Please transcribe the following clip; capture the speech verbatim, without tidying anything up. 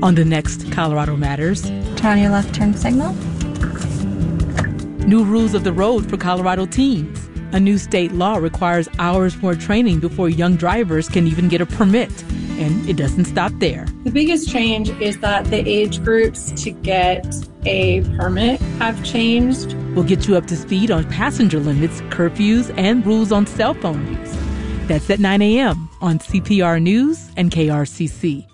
On the next Colorado Matters. Turn on your left turn signal. New rules of the road for Colorado teens. A new state law requires hours more training before young drivers can even get a permit. And it doesn't stop there. The biggest change is that the age groups to get a permit have changed. We'll get you up to speed on passenger limits, curfews, and rules on cell phone use. That's at nine a.m. on C P R News and K R C C.